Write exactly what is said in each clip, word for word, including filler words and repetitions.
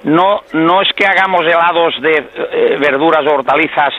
no, no es que hagamos helados de eh, verduras o hortalizas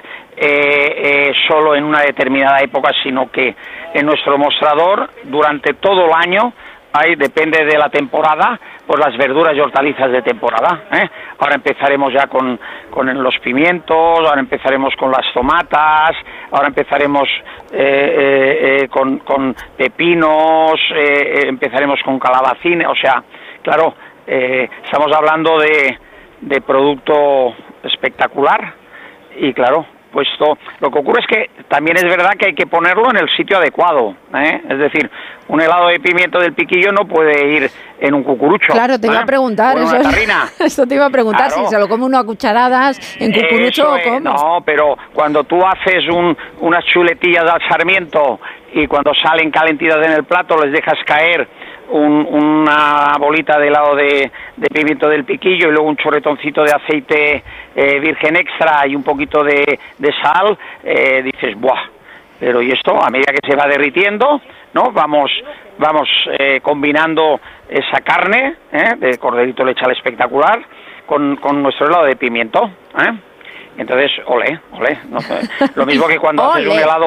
eh, eh, solo en una determinada época, sino que en nuestro mostrador durante todo el año hay, depende de la temporada, pues las verduras y hortalizas de temporada, ¿eh? Ahora empezaremos ya con, con los pimientos, ahora empezaremos con las tomatas, ahora empezaremos eh, eh, eh, con, con pepinos, eh, empezaremos con calabacines, o sea, claro, eh, estamos hablando de, de producto espectacular y claro, pues esto, lo que ocurre es que también es verdad que hay que ponerlo en el sitio adecuado, ¿eh? Es decir, un helado de pimiento del Piquillo no puede ir en un cucurucho. Claro, te iba ¿eh? a preguntar, eso, eso te iba a preguntar, claro. Si se lo come uno a cucharadas, en cucurucho o cómo. No, pero cuando tú haces un, unas chuletillas al sarmiento y cuando salen calentitas en el plato les dejas caer Un, una bolita de helado de, de pimiento del Piquillo y luego un chorretoncito de aceite eh, virgen extra y un poquito de, de sal, eh, dices, ¡buah! Pero y esto, a medida que se va derritiendo, ¿no? Vamos, vamos eh, combinando esa carne, ¿eh? de corderito lechal espectacular, con, con nuestro helado de pimiento, ¿eh? Entonces, olé, olé. No, lo mismo que cuando haces un helado...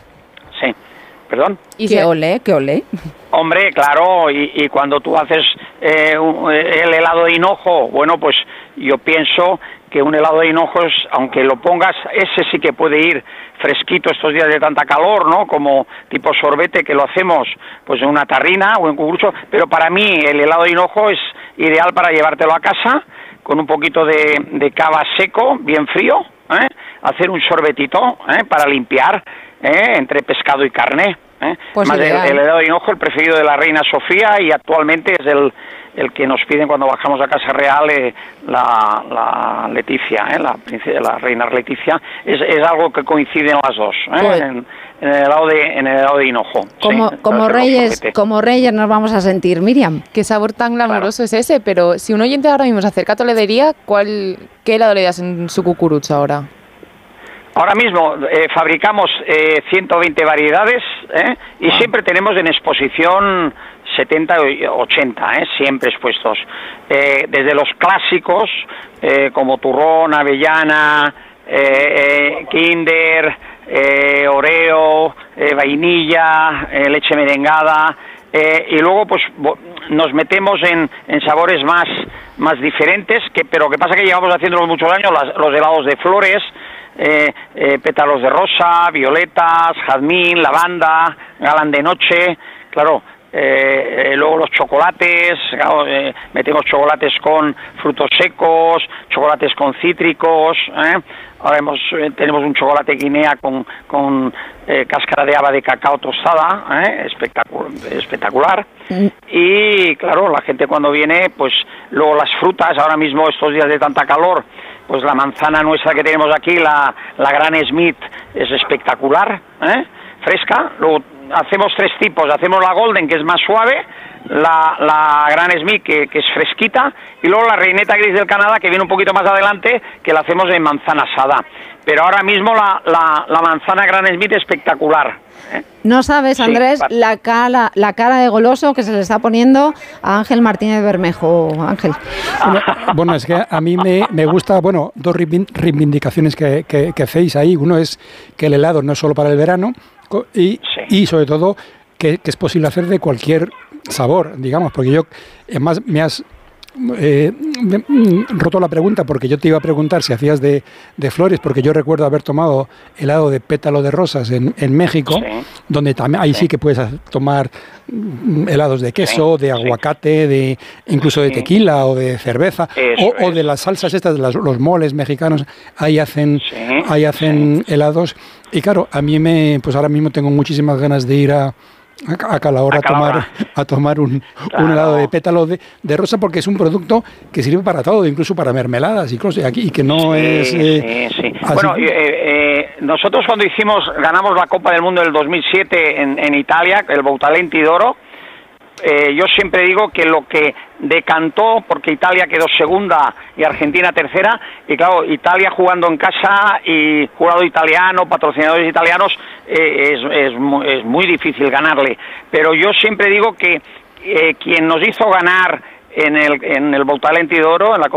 Sí. ¿Perdón? ¿Y qué olé? ¿Qué olé? Hombre, claro, y, y cuando tú haces eh, un, el helado de hinojo, bueno, pues yo pienso que un helado de hinojos, aunque lo pongas, ese sí que puede ir fresquito estos días de tanta calor, ¿no? Como tipo sorbete que lo hacemos pues en una tarrina o en cucurucho, pero para mí el helado de hinojo es ideal para llevártelo a casa con un poquito de, de cava seco, bien frío, ¿eh? Hacer un sorbetito, ¿eh? Para limpiar, ¿eh? Entre pescado y carne, ¿eh? Pues más el, el helado de hinojo, el preferido de la reina Sofía, y actualmente es el, el que nos piden cuando bajamos a Casa Real, eh, la, la Leticia, ¿eh? la, la reina Leticia, es, es algo que coincide en las dos, ¿eh? Pues, en, en el helado de en el helado de hinojo. Como, sí, como reyes, como reyes nos vamos a sentir, Miriam. Qué sabor tan glamuroso, claro, es ese, pero si un oyente ahora mismo se acerca a Toledería, ¿cuál, qué helado le das en su cucurucho ahora? Ahora mismo eh, fabricamos eh, ciento veinte variedades, ¿eh? Y wow, siempre tenemos en exposición setenta o ochenta, ¿eh? Siempre expuestos. Eh, desde los clásicos, eh, como turrón, avellana, eh, eh, Kinder, eh, Oreo, eh, vainilla, eh, leche merengada, eh, y luego pues nos metemos en, en sabores más, más diferentes, que, pero que pasa que llevamos haciéndolo muchos años, las, los helados de flores, Eh, eh, pétalos de rosa, violetas, jazmín, lavanda, galán de noche, claro, eh, eh, luego los chocolates, claro, eh, metemos chocolates con frutos secos, chocolates con cítricos, ¿eh? Ahora hemos, eh, tenemos un chocolate guinea con, con eh, cáscara de haba de cacao tostada, ¿eh? Espectacular, espectacular. Mm. Y claro, la gente cuando viene, pues luego las frutas, ahora mismo estos días de tanta calor, pues la manzana nuestra que tenemos aquí, la, la Gran Smith, es espectacular, ¿eh? Fresca. Luego hacemos tres tipos, hacemos la Golden, que es más suave, la, la Gran Smith, que, que es fresquita, y luego la Reineta Gris del Canadá, que viene un poquito más adelante, que la hacemos en manzana asada. Pero ahora mismo la, la, la manzana Gran Smith es espectacular, ¿eh? No sabes, Andrés, sí, la, cara, la cara de goloso que se le está poniendo a Ángel Martínez Bermejo. Ángel. Bueno, bueno, es que a mí me, me gusta, bueno, dos reivindicaciones que, que, que hacéis ahí. Uno es que el helado no es solo para el verano y, sí, y sobre todo, que, que es posible hacer de cualquier sabor, digamos, porque yo, además, me has... Eh, roto la pregunta porque yo te iba a preguntar si hacías de, de flores, porque yo recuerdo haber tomado helado de pétalo de rosas en, en México, sí, donde también ahí sí, sí que puedes tomar helados de queso, sí, de aguacate, de incluso de tequila o de cerveza, o, o de las salsas estas de las, los moles mexicanos, ahí hacen, sí, ahí hacen sí, helados. Y claro, a mí me, pues ahora mismo tengo muchísimas ganas de ir a a Calahorra a tomar a tomar un, claro, un helado de pétalo de, de rosa, porque es un producto que sirve para todo, incluso para mermeladas y cosas aquí, y que no sí, es eh, sí, sí. Bueno, eh, eh, nosotros cuando hicimos ganamos la Copa del Mundo del dos mil siete en, en Italia, el Boutalenti d'Oro, eh, yo siempre digo que lo que decantó, porque Italia quedó segunda y Argentina tercera, y claro, Italia jugando en casa y jurado italiano, patrocinadores italianos, eh, es, es, muy, es muy difícil ganarle, pero yo siempre digo que eh, quien nos hizo ganar en el, en el Boutalenti d'Oro, en la